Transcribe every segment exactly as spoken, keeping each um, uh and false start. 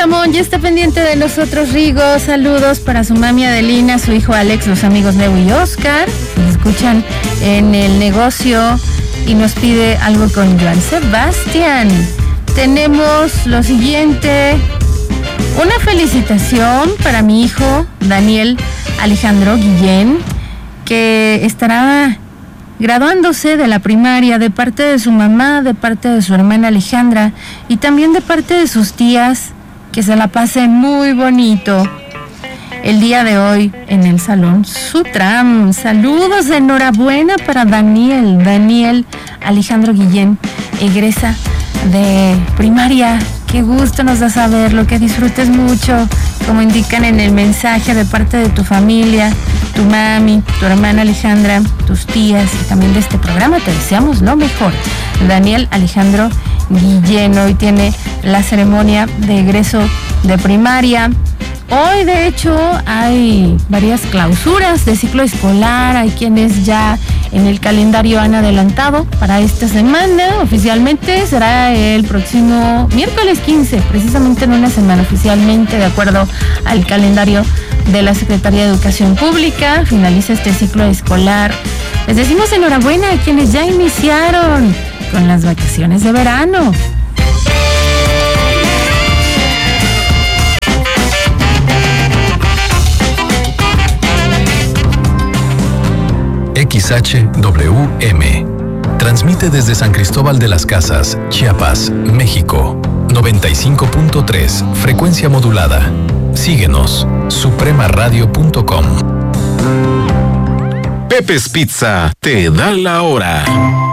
Ramón, ya está pendiente de nosotros, Rigo. Saludos para su mami Adelina, su hijo Alex, los amigos Leo y Oscar. Nos escuchan en el negocio y nos pide algo con Joan Sebastián. Tenemos lo siguiente: una felicitación para mi hijo Daniel Alejandro Guillén, que estará graduándose de la primaria, de parte de su mamá, de parte de su hermana Alejandra y también de parte de sus tías. Que se la pase muy bonito el día de hoy en el Salón Sutram. Saludos, enhorabuena para Daniel, Daniel Alejandro Guillén, egresa de primaria. Qué gusto nos da saberlo, que disfrutes mucho, como indican en el mensaje, de parte de tu familia, tu mami, tu hermana Alejandra, tus tías y también de este programa. Te deseamos lo mejor. Daniel Alejandro Guillén hoy tiene la ceremonia de egreso de primaria. Hoy, de hecho, hay varias clausuras de ciclo escolar. Hay quienes ya en el calendario han adelantado para esta semana. Oficialmente será el próximo miércoles quince, precisamente en una semana oficialmente, de acuerdo al calendario de la Secretaría de Educación Pública. Finaliza este ciclo escolar. Les decimos enhorabuena a quienes ya iniciaron con las vacaciones de verano. X H W M transmite desde San Cristóbal de las Casas, Chiapas, México. noventa y cinco punto tres, frecuencia modulada. Síguenos, suprema radio punto com. Pepe's Pizza te da la hora.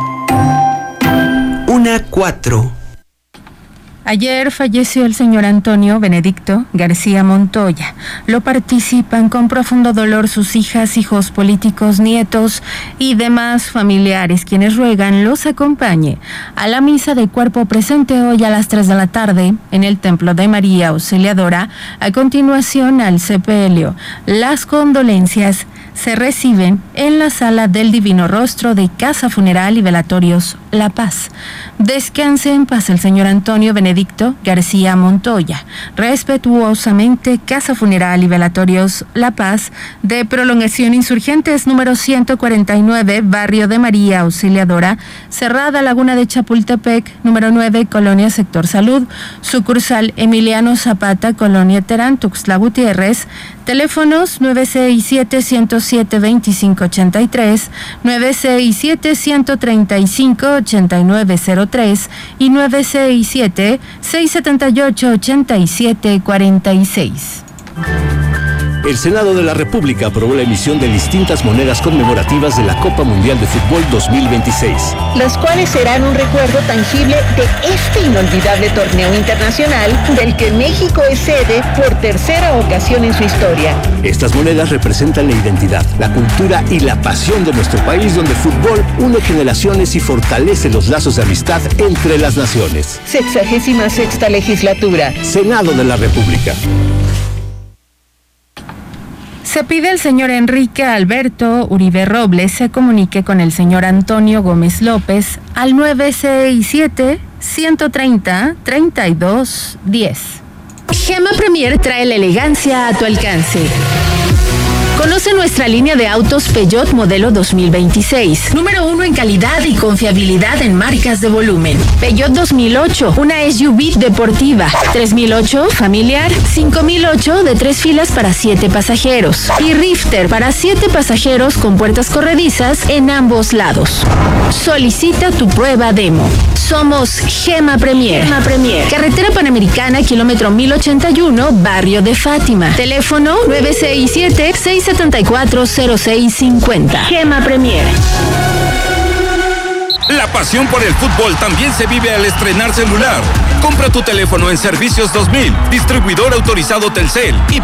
Una cuatro. Ayer falleció el señor Antonio Benedicto García Montoya. Lo participan con profundo dolor sus hijas, hijos políticos, nietos y demás familiares, quienes ruegan los acompañe a la misa de cuerpo presente hoy a las tres de la tarde en el Templo de María Auxiliadora. A continuación al sepelio. Las condolencias se reciben en la sala del Divino Rostro de Casa Funeral y Velatorios La Paz. Descanse en paz el señor Antonio Benedicto García Montoya. Respetuosamente, Casa Funeral y Velatorios La Paz, de Prolongación Insurgentes número ciento cuarenta y nueve, Barrio de María Auxiliadora, Cerrada Laguna de Chapultepec, número nueve, Colonia Sector Salud, sucursal Emiliano Zapata, Colonia Terán, Tuxtla Gutiérrez. Teléfonos nueve seis siete, uno cero siete, dos cinco ocho tres, nueve seis siete, uno tres cinco, ocho nueve cero tres y nueve seis siete, seis siete ocho, ocho siete cuatro seis. El Senado de la República aprobó la emisión de distintas monedas conmemorativas de la Copa Mundial de Fútbol dos mil veintiséis. Las cuales serán un recuerdo tangible de este inolvidable torneo internacional del que México es sede por tercera ocasión en su historia. Estas monedas representan la identidad, la cultura y la pasión de nuestro país, donde el fútbol une generaciones y fortalece los lazos de amistad entre las naciones. Sexagésima sexta legislatura. Senado de la República. Se pide al señor Enrique Alberto Uribe Robles se comunique con el señor Antonio Gómez López al nueve seis siete, uno tres cero, tres dos uno cero. Gema Premier trae la elegancia a tu alcance. Conoce nuestra línea de autos Peugeot modelo dos mil veintiséis. Número uno en calidad y confiabilidad en marcas de volumen. Peugeot dos mil ocho, una S U V deportiva. tres mil ocho, familiar. cinco mil ocho, de tres filas para siete pasajeros. Y Rifter para siete pasajeros con puertas corredizas en ambos lados. Solicita tu prueba demo. Somos Gema Premier. Gema Premier. Carretera Panamericana, kilómetro mil ochenta y uno, Barrio de Fátima. Teléfono nueve seis siete, seis siete cuatro, cero seis cinco cero. Gema Premier. La pasión por el fútbol también se vive al estrenar celular. Compra tu teléfono en Servicios dos mil, distribuidor autorizado Telcel y